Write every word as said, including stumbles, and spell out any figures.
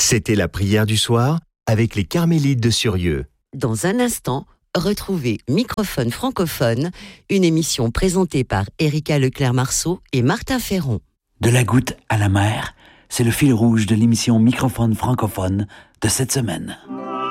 C'était la prière du soir avec les Carmélites de Surieux. Dans un instant, retrouvez Microphone francophone, une émission présentée par Erika Leclerc-Marceau et Martin Ferron. De la goutte à la mer, c'est le fil rouge de l'émission Microphone francophone de cette semaine.